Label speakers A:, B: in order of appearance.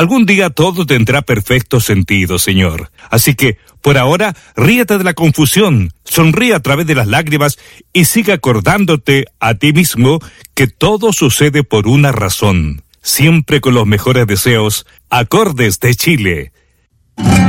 A: Algún día todo tendrá perfecto sentido, Señor. Así que, por ahora, ríete de la confusión, sonríe a través de las lágrimas y sigue acordándote a ti mismo que todo sucede por una razón. Siempre con los mejores deseos, Acordes de Chile.